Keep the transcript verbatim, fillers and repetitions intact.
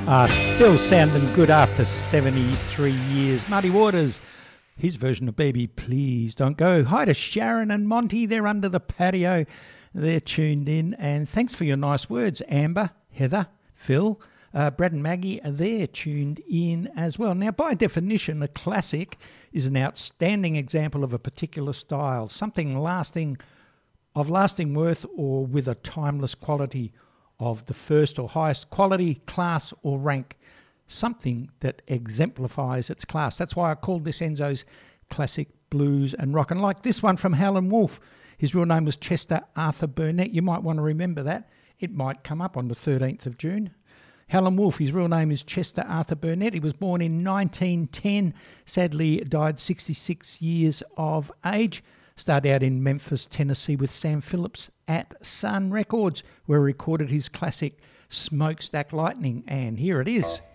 Uh, still sounding good after seventy-three years. Muddy Waters, his version of Baby Please Don't Go. Hi to Sharon and Monty, they're under the patio. They're tuned in. And thanks for your nice words, Amber, Heather, Phil, uh, Brad and Maggie, they're tuned in as well. Now, by definition, a classic is an outstanding example of a particular style, something lasting, of lasting worth or with a timeless quality of the first or highest quality, class or rank, something that exemplifies its class. That's why I called this Enzo's Classic Blues and Rock. And like this one from Howlin' Wolf, his real name was Chester Arthur Burnett. You might want to remember that. It might come up on the thirteenth of June. Howlin' Wolf, his real name is Chester Arthur Burnett. He was born in nineteen ten, sadly died sixty-six years of age. Started out in Memphis, Tennessee with Sam Phillips at Sun Records, where he recorded his classic Smokestack Lightning. And here it is.